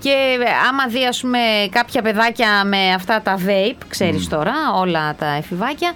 Και άμα δει, ας πούμε, κάποια παιδάκια με αυτά τα vape, ξέρεις τώρα, όλα τα εφηβάκια,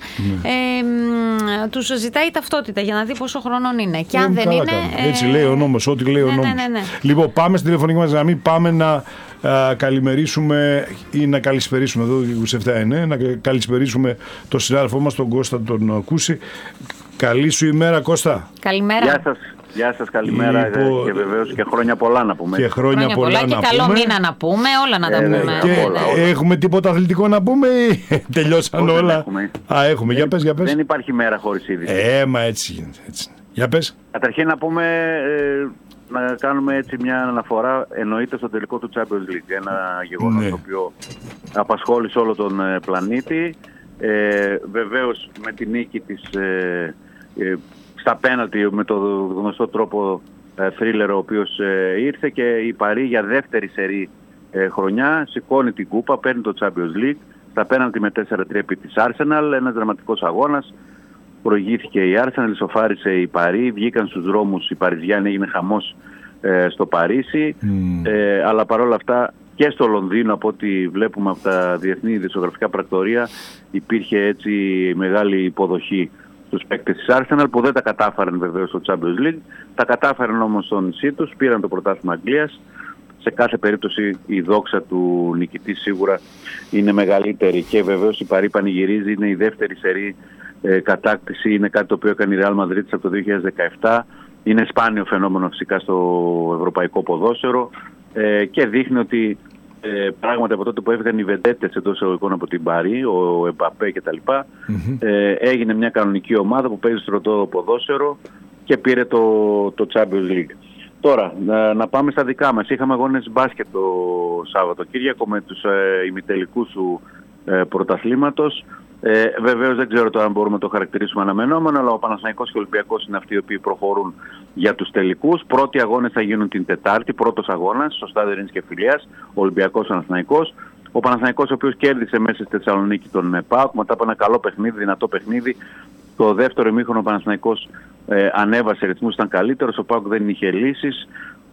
τους ζητάει ταυτότητα για να δει πόσο χρονών είναι. Και αν δεν είναι. Έτσι λέει ο νόμος, ό,τι λέει ο νόμος. Ναι. Λοιπόν, πάμε στη τηλεφωνική μας γραμμή, πάμε να καλημερίσουμε ή να καλησπερίσουμε εδώ, 27 είναι, να καλησπερίσουμε τον συνάδελφό μας, τον Κώστα τον Κούση. Καλή σου ημέρα, Κώστα. Καλημέρα. Γεια σας, καλημέρα, και βεβαίως και χρόνια πολλά να πούμε. Και χρόνια πολλά και να καλό πούμε. μήνα να πούμε, όλα να τα πούμε. Και όλα. Έχουμε τίποτα αθλητικό να πούμε ή τελειώσαν όλα? Έχουμε. Για πες. Δεν υπάρχει μέρα χωρίς είδηση. Μα έτσι γίνεται. Για πες. Καταρχήν να πούμε, να κάνουμε έτσι μια αναφορά, εννοείται στο τελικό του Champions League. Ένα γεγονός το οποίο απασχόλησε όλο τον πλανήτη. Βεβαίως με τη νίκη της στα πέναλτι, με το γνωστό τρόπο θρίλερ ο οποίος ήρθε, και η Παρί για δεύτερη σερί χρονιά σηκώνει την κούπα, παίρνει το Champions League στα πέναλτι με 4-3 επί της Arsenal. Ένας δραματικός αγώνας, προηγήθηκε η Arsenal, ισοφάρισε η Παρί, βγήκαν στους δρόμους οι Παριζιάνοι, έγινε χαμός στο Παρίσι, αλλά παρόλα αυτά και στο Λονδίνο, από ό,τι βλέπουμε από τα διεθνή ειδησιογραφικά πρακτορία, υπήρχε έτσι μεγάλη υποδοχή στους παίκτες της Arsenal, που δεν τα κατάφεραν βεβαίως στο Champions League. Τα κατάφεραν όμως στο νησί τους, πήραν το πρωτάθλημα Αγγλίας. Σε κάθε περίπτωση η δόξα του νικητή σίγουρα είναι μεγαλύτερη, και βεβαίως η Παρί πανηγυρίζει, είναι η δεύτερη σερί κατάκτηση, είναι κάτι το οποίο έκανε η Real Madrid από το 2017. Είναι σπάνιο φαινόμενο φυσικά στο ευρωπαϊκό ποδόσφαιρο, και δείχνει ότι πράγματι από τότε που έφυγαν οι βεντέτες εντός εισαγωγικών από την Παρί, ο Εμπαπέ κτλ., έγινε μια κανονική ομάδα που παίζει στρωτό ποδόσφαιρο και πήρε το Champions League. Τώρα, να πάμε στα δικά μας. Είχαμε αγώνες μπάσκετ το Σαββατοκύριακο με τους ημιτελικούς του πρωταθλήματος. Βεβαίως δεν ξέρω αν μπορούμε να το χαρακτηρίσουμε αναμενόμενο, αλλά ο Παναθηναϊκός και ο Ολυμπιακός είναι αυτοί οι οποίοι προχωρούν για τους τελικούς. Πρώτοι αγώνες θα γίνουν την Τετάρτη, πρώτος αγώνας στο Στάδιο Ειρήνης και Φιλίας, Ολυμπιακός Παναθηναϊκός. Ο Παναθηναϊκός, ο οποίος κέρδισε μέσα στη Θεσσαλονίκη τον ΠΑΟΚ μετά από ένα καλό παιχνίδι, δυνατό παιχνίδι. Το δεύτερο ημίχρονο ο Παναθηναϊκός ανέβασε ρυθμούς, ήταν καλύτερος, ο ΠΑΟΚ δεν είχε λύσεις,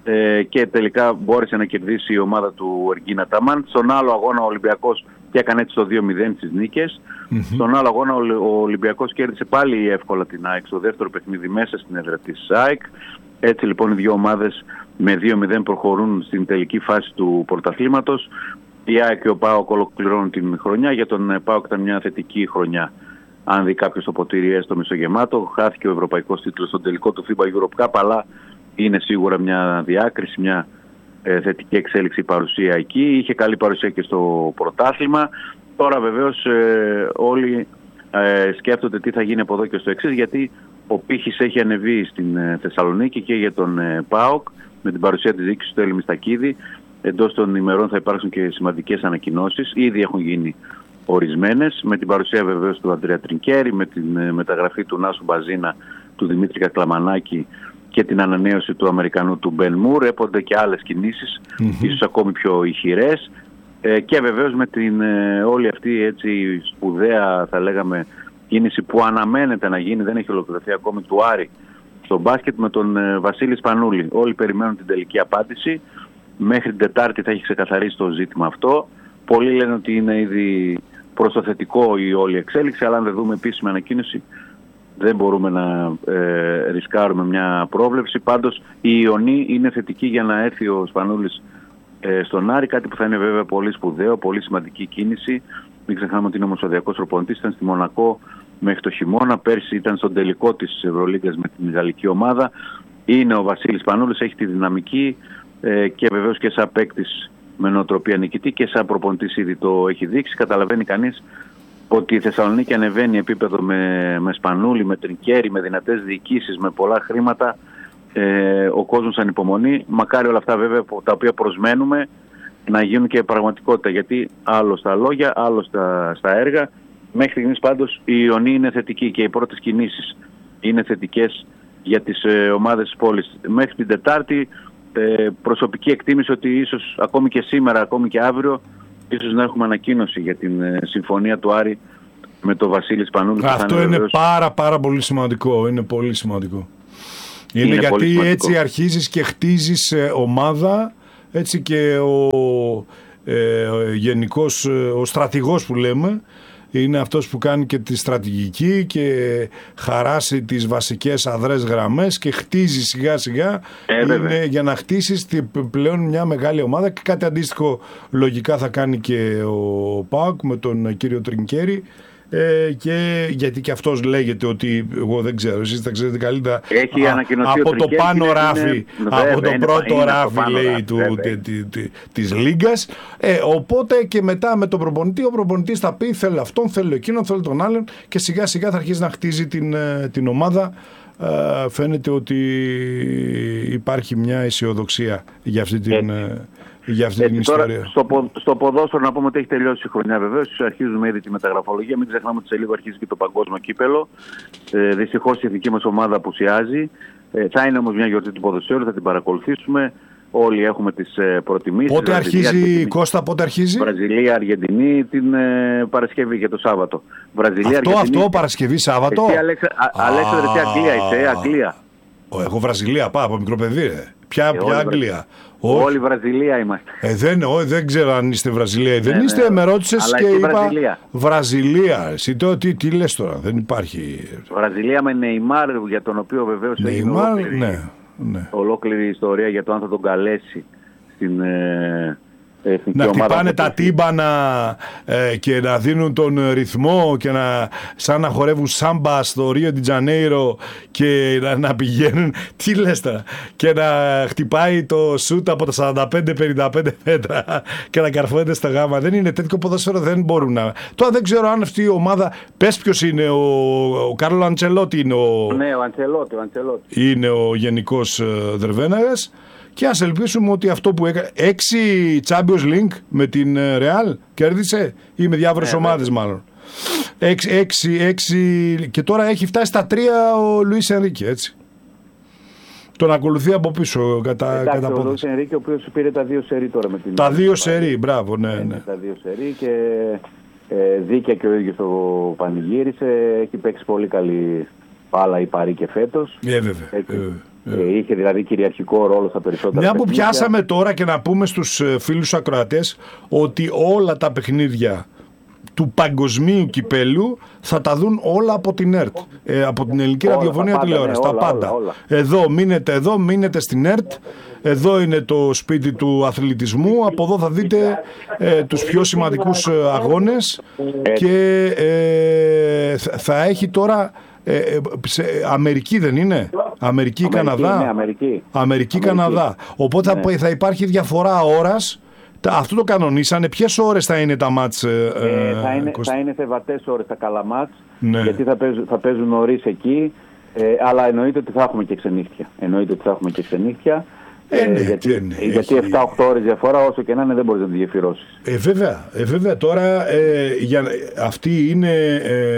και τελικά μπόρεσε να κερδίσει η ομάδα του Εργίνα Ταμάν. Στον άλλο αγώνα ο Ολυμπιακός, και έκανε έτσι το 2-0 στις νίκες. Στον άλλο αγώνα ο Ολυμπιακός κέρδισε πάλι εύκολα την ΑΕΚ στο δεύτερο παιχνίδι μέσα στην έδρα της ΑΕΚ. Έτσι λοιπόν οι δύο ομάδες με 2-0 προχωρούν στην τελική φάση του πρωταθλήματος. Η ΑΕΚ και ο ΠΑΟΚ ολοκληρώνουν την χρονιά. Για τον ΠΑΟΚ ήταν μια θετική χρονιά. Αν δει κάποιος το ποτήρι έστω μισογεμάτο, χάθηκε ο ευρωπαϊκός τίτλος στον τελικό του FIBA Europe Cup, αλλά είναι σίγουρα μια διάκριση, μια θετική εξέλιξη η παρουσία εκεί. Είχε καλή παρουσία και στο πρωτάθλημα. Τώρα βεβαίως όλοι σκέφτονται τι θα γίνει από εδώ και στο εξής, γιατί ο πύχης έχει ανεβεί στην Θεσσαλονίκη και για τον ΠΑΟΚ με την παρουσία της διοίκησης του Έλλη Μιστακίδη. Εντός των ημερών θα υπάρξουν και σημαντικές ανακοινώσεις. Ήδη έχουν γίνει ορισμένες, με την παρουσία βεβαίως του Αντρέα Τρινκέρι, με την μεταγραφή του Νάσου Μπαζίνα, του Δημήτρη Κακλαμανάκη και την ανανέωση του Αμερικανού του Μπεν Μουρ. Έπονται και άλλες κινήσεις, ίσως ακόμη πιο ηχηρές, και βεβαίως με την όλη αυτή έτσι σπουδαία, θα λέγαμε, κίνηση που αναμένεται να γίνει, δεν έχει ολοκληρωθεί ακόμη, του Άρη στο μπάσκετ με τον Βασίλη Σπανούλη. Όλοι περιμένουν την τελική απάντηση. Μέχρι την Τετάρτη θα έχει ξεκαθαρίσει το ζήτημα αυτό. Πολλοί λένε ότι είναι ήδη προς το θετικό η όλη εξέλιξη, αλλά αν δεν δούμε επίσημη ανακοίνωση δεν μπορούμε να ρισκάρουμε μια πρόβλεψη. Πάντως η Ιωνή είναι θετική για να έρθει ο Σπανούλης στον Άρη, κάτι που θα είναι βέβαια πολύ σπουδαίο, πολύ σημαντική κίνηση. Μην ξεχνάμε ότι είναι ομοσπονδιακός προπονητής, ήταν στη Μονακό μέχρι το χειμώνα, πέρσι ήταν στον τελικό της Ευρωλίγκας με την γαλλική ομάδα. Είναι ο Βασίλης Σπανούλης, έχει τη δυναμική, και βεβαίως και σαν παίκτης με νοοτροπία νικητή και σαν προπονητής ήδη το έχει δείξει. Καταλαβαίνει κανείς ότι η Θεσσαλονίκη ανεβαίνει επίπεδο με Σπανούλη, με Τρινκέρι, με δυνατές διοικήσεις, με πολλά χρήματα. Ο κόσμος ανυπομονεί. Μακάρι όλα αυτά βέβαια τα οποία προσμένουμε να γίνουν και πραγματικότητα, γιατί άλλο στα λόγια, άλλο στα έργα. Μέχρι στιγμής πάντως η Ιωνή είναι θετική και οι πρώτες κινήσεις είναι θετικές για τις ομάδες της πόλης. Μέχρι την Τετάρτη προσωπική εκτίμηση ότι ίσως ακόμη και σήμερα, ακόμη και αύριο, ίσως να έχουμε ανακοίνωση για την συμφωνία του Άρη με τον Βασίλη Σπανούλη. Αυτό είναι πάρα πολύ σημαντικό. Είναι πολύ σημαντικό. Είναι γιατί έτσι αρχίζεις και χτίζεις ομάδα έτσι και γενικός, ο στρατηγός που λέμε, είναι αυτός που κάνει και τη στρατηγική και χαράσει τις βασικές αδρές γραμμές και χτίζει σιγά σιγά. Είναι για να χτίσεις πλέον μια μεγάλη ομάδα, και κάτι αντίστοιχο λογικά θα κάνει και ο ΠΑΟΚ με τον κύριο Τρινκέρι. Και γιατί και αυτός λέγεται ότι, εγώ δεν ξέρω, εσείς τα ξέρετε καλύτερα, από το πάνω ράφι, από το πρώτο ράφι λέει της Λίγκας, οπότε και μετά με τον προπονητή, ο προπονητής θα πει θέλω αυτόν, θέλω εκείνον, θέλω τον άλλον, και σιγά σιγά θα αρχίσει να χτίζει την ομάδα. Φαίνεται ότι υπάρχει μια αισιοδοξία για αυτή την ιστορία. Στο ποδόσφαιρο να πούμε ότι έχει τελειώσει η χρονιά βεβαίως. Αρχίζουμε ήδη τη μεταγραφολογία. Μην ξεχνάμε ότι σε λίγο αρχίζει και το παγκόσμιο κύπελο. Δυστυχώς η εθνική μας ομάδα απουσιάζει. Θα είναι όμως μια γιορτή του ποδοσφαίρου, θα την παρακολουθήσουμε. Όλοι έχουμε τις προτιμήσεις. Πότε αρχίζει, Κώστα, πότε αρχίζει? Βραζιλία, Αργεντινή την Παρασκευή και το Σάββατο. Βραζιλία, αυτό Παρασκευή, Σάββατο. Εσύ Αλέξανδρε, τι Αγγλία είσαι, Αγγλία. Εγώ Βραζιλία πάω από μικρό παιδί. Ποια Αγγλία? Όλη Βραζιλία είμαστε. Δεν ξέρω αν είστε Βραζιλία ή δεν είστε. Με ρώτησες και είπα Βραζιλία. Εσύ τι λες τώρα, δεν υπάρχει. Βραζιλία με Νεϊμάρ, για τον οποίο βεβαίως έγινε ολόκληρη ιστορία για το αν θα τον καλέσει στην να χτυπάνε τα τύμπανα και να δίνουν τον ρυθμό και σαν να χορεύουν σάμπα στο Ρίο ντι Τζανέιρο και να πηγαίνουν, τι λες τώρα, και να χτυπάει το σούτ από τα 45-55 μέτρα και να καρφώνεται στα γάμα. Δεν είναι τέτοιο ποδόσφαιρο, δεν μπορούν να. Τώρα δεν ξέρω αν αυτή η ομάδα, πες ποιος είναι, ο Κάρλο Αντσελότη είναι Ναι, ο Αντσελότη. Είναι ο γενικός Δερβέναγας. Και ας ελπίσουμε ότι αυτό που έκανε 6 Champions League με την Real κέρδισε, ή με διάφορες ομάδες μάλλον. 6 και τώρα έχει φτάσει στα 3 ο Λουίς Ενρίκε, έτσι. Τον ακολουθεί από πίσω κατά πόδες. Ο Λουίς Ενρίκε, ο οποίος πήρε τα 2 σερί τώρα με την. Τα 2 σερί, μπράβο, ναι. Τα 2 σερί και δίκαια και ο ίδιος το πανηγύρισε. Έχει παίξει πολύ καλή μπάλα η Παρί και φέτος. Βέβαια. Είχε δηλαδή κυριαρχικό ρόλο στα περισσότερα. Μια που πιάσαμε τώρα, και να πούμε στους φίλους ακροατές ότι όλα τα παιχνίδια του παγκοσμίου κυπέλου θα τα δουν όλα από την ΕΡΤ, από την Ελληνική Ραδιοφωνία Τηλεόραση, τα πάντα. Όλα. Εδώ μείνετε στην ΕΡΤ. Εδώ είναι το σπίτι του αθλητισμού. Από εδώ θα δείτε τους πιο σημαντικούς αγώνες και θα έχει τώρα Αμερική, δεν είναι? Αμερική, Καναδά. Ναι, Αμερική, Καναδά. Οπότε θα υπάρχει διαφορά ώρας. Αυτό το κανονίσανε. Ποιες ώρες θα είναι τα μάτς? Θα είναι θεβατές ώρες τα καλά μάτς, γιατί θα παίζουν νωρίς εκεί, αλλά εννοείται ότι θα έχουμε και ξενύχτια. Γιατί 7-8 ώρες διαφορά, όσο και να είναι, δεν μπορείς να τη γεφυρώσεις. Βέβαια. Τώρα αυτή είναι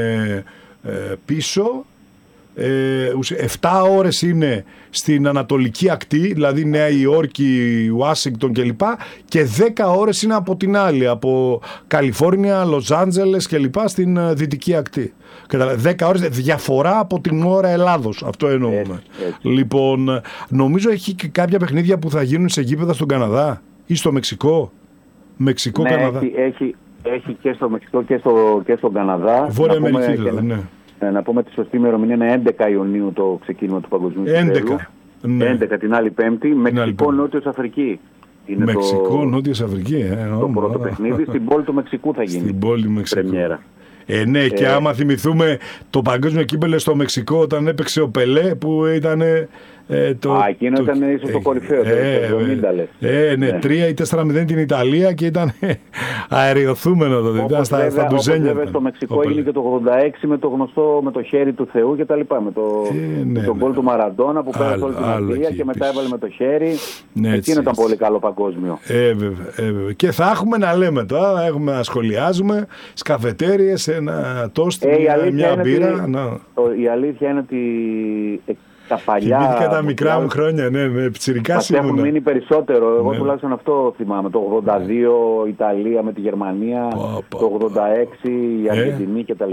πίσω. 7 ώρες είναι στην Ανατολική ακτή, δηλαδή Νέα Υόρκη, Ουάσιγκτον κλπ, και 10 ώρες είναι από την άλλη, από Καλιφόρνια, Λος Άντζελες κλπ, στην Δυτική ακτή. 10 ώρες διαφορά από την ώρα Ελλάδος, αυτό εννοούμε. Λοιπόν, νομίζω έχει και κάποια παιχνίδια που θα γίνουν σε γήπεδα στον Καναδά ή στο Μεξικό. Καναδά. Έχει και στο Μεξικό και στον Καναδά. Βόρεια Αμερική δηλαδή, ναι. Να πούμε τη σωστή ημερομηνία είναι 11 Ιουνίου το ξεκίνημα του παγκοσμίου κυπέλλου. 11 την άλλη Πέμπτη. Μεξικό, Νότιος Αφρική. Νότιος Αφρική. Το πρώτο παιχνίδι. Στην πόλη του Μεξικού θα γίνει. Στην πόλη Μεξικού. Πρεμιέρα. Ναι, και άμα θυμηθούμε το παγκόσμιο κύπελλο στο Μεξικό όταν έπαιξε ο Πελέ που ήταν. Εκείνο ήταν ίσως το κορυφαίο. Το 70 ναι, 3 ή 4-0 την Ιταλία και ήταν αεριοθούμενο τότε. Ήταν στα ντουζένια. Βέβαια στο Μεξικό έγινε και το 86 με το γνωστό, με το χέρι του Θεού κτλ. Με τον γκολ του Μαραντόνα που πέρασε όλη την Αγγλία και μετά έβαλε με το χέρι. Εκείνο ήταν πολύ καλό παγκόσμιο. Βέβαια. Και θα έχουμε να λέμε τώρα, έχουμε να σχολιάζουμε στις καφετέριες, ένα τόστ, μια μπύρα. Η αλήθεια είναι ότι τα παλιά. Θυμήθηκα τα μικρά μου χρόνια, ναι, πιτσιρικάς ήμουνα. Έχουν μείνει περισσότερο. Εγώ τουλάχιστον αυτό θυμάμαι. Το 82 η Ιταλία με τη Γερμανία, το 86 η Αργεντινή κτλ.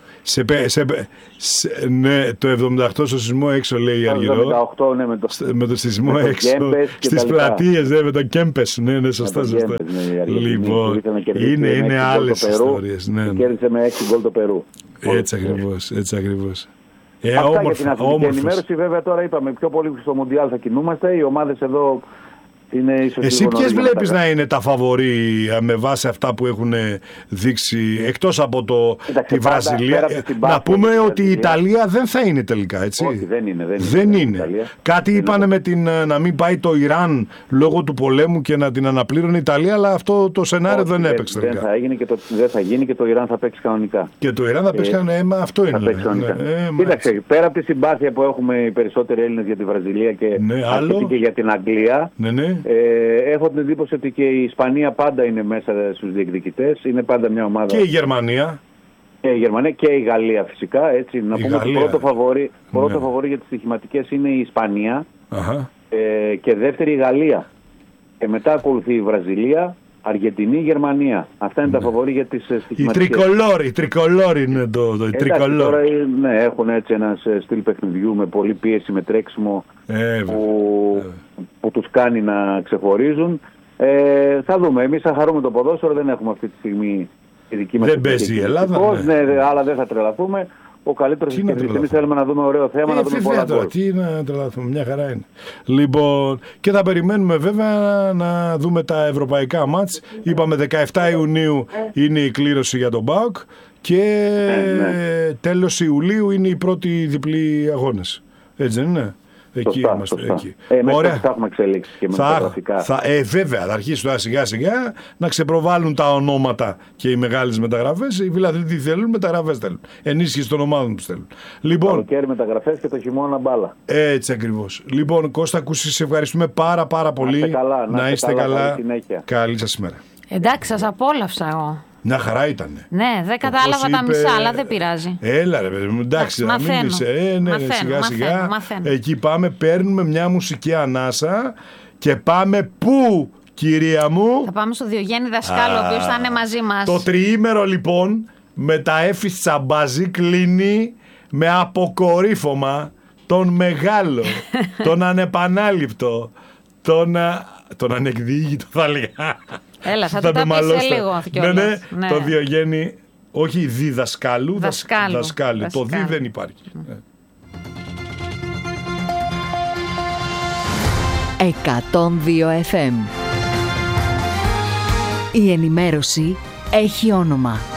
Ναι, το 78 στο σεισμό έξω, λέει η Αργυρό. Το 78, ναι, με το σεισμό έξω. Στις πλατείες, ναι, με το Κέμπες. Ναι, σωστά. Λοιπόν, είναι άλλες ιστορίες. Κέρδισε με 6 γκολ το Περού. Έτσι ακριβώς. Αυτά για την αθλητική ενημέρωση. Βέβαια, τώρα είπαμε πιο πολύ στο Μουντιάλ θα κινούμαστε. Οι ομάδες εδώ είναι ίσως. Εσύ ποιες βλέπεις να είναι τα φαβορί με βάση αυτά που έχουν δείξει, εκτός από τη Βραζιλία? Να πούμε ότι η Ιταλία δεν θα είναι τελικά, έτσι. Όχι, δεν είναι. Κάτι είπανε να μην πάει το Ιράν λόγω του πολέμου και να την αναπλήρωνε η Ιταλία, αλλά αυτό το σενάριο δεν έπαιξε τελικά. Δεν θα γίνει και το Ιράν θα παίξει κανονικά. Και το Ιράν θα παίξει κανονικά, αυτό είναι. Κοίταξε, πέρα από τη συμπάθεια που έχουμε οι περισσότεροι Έλληνες για τη Βραζιλία και για την Αγγλία. Έχω την εντύπωση ότι και η Ισπανία πάντα είναι μέσα στους διεκδικητές. Είναι πάντα μια ομάδα. Και η Γερμανία. Και η Γερμανία και η Γαλλία φυσικά. Έτσι. Να πούμε ότι πρώτο φαβορί για τις στοιχηματικές είναι η Ισπανία. Και δεύτερη η Γαλλία. Και μετά ακολουθεί η Βραζιλία, Αργεντινή, Γερμανία. Αυτά είναι τα φαβορί για τις στοιχηματικές. Η τρικολόρη είναι το τρικολόρι. Τώρα έχουν έτσι ένα στυλ παιχνιδιού με πολλή πίεση, με τρέξιμο που τους κάνει να ξεχωρίζουν. Θα δούμε. Εμείς θα χαρούμε το ποδόσφαιρο, δεν έχουμε αυτή τη στιγμή τη δική μας. Δεν παίζει η Ελλάδα. Αλλά δεν θα τρελαθούμε. Ο καλύτερος κερδίσει. Εμείς θέλουμε να δούμε ωραίο θέμα, να δούμε πολλά γκολ. Τι να τρελαθούμε, μια χαρά είναι. Λοιπόν, και θα περιμένουμε βέβαια να δούμε τα ευρωπαϊκά μάτς. Είπαμε 17 Ιουνίου είναι η κλήρωση για τον ΠΑΟΚ και τέλος Ιουλίου είναι οι πρώτοι διπλοί αγώνες. Έτσι δεν είναι? Εκεί είμαστε. Εκεί. Ωραία. Θα έχουμε εξελίξει και με τα γραφικά. Βέβαια, θα αρχίσει τώρα σιγά σιγά να ξεπροβάλλουν τα ονόματα και οι μεγάλες μεταγραφές. Οι φιλαθλοί θέλουν, μεταγραφές θέλουν. Ενίσχυση των ομάδων που θέλουν. Λοιπόν, καλοκαίρι μεταγραφές και το χειμώνα μπάλα. Έτσι ακριβώς. Λοιπόν, Κώστα Κούση, σε ευχαριστούμε πάρα πολύ. Να είστε καλά. Καλή σας ημέρα. Εντάξει, σας απόλαυσα εγώ. Μια χαρά ήτανε. Ναι, δεν κατάλαβα τα μισά, αλλά δεν πειράζει. Έλα ρε παιδί μου, εντάξει, να μην είσαι. Σιγά σιγά. Εκεί πάμε, παίρνουμε μια μουσική ανάσα και πάμε πού, κυρία μου? Θα πάμε στο Διογέννη Δασκάλο, ο οποίος θα είναι μαζί μας. Το τριήμερο λοιπόν με τα Έφης Τσαμπάζη κλείνει με αποκορύφωμα τον μεγάλο, τον ανεπανάληπτο, τον ανεκδίγητο θα λέγα. Έλα, θα το τα πεις σε λίγο κιόλας. Ναι, το Διογέννη, όχι διδασκάλου, δασκάλου. Το δι δεν υπάρχει. 102 FM. Η ενημέρωση έχει όνομα.